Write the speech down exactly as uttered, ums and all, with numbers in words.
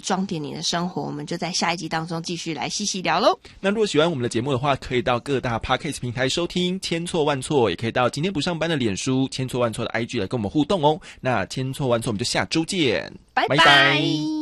装点你的生活，我们就在下一集当中继续来细细聊咯。 那如果喜欢我们的节目的话，可以到各大 Podcast 平台收听，千错万错，也可以到今天不上班的脸书千错万错的 I G 来跟我们互动哦。那千错万错，我们就下周见， 拜拜。 拜拜。